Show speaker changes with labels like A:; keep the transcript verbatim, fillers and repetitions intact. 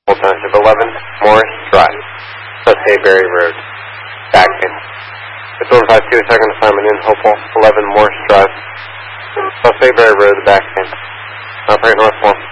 A: Township, eleven Morris Drive, South Hayberry Road, Backman. It's over five two, second assignment in Hopewell, eleven Morris Drive, South Hayberry Road, Backman. Operate north one.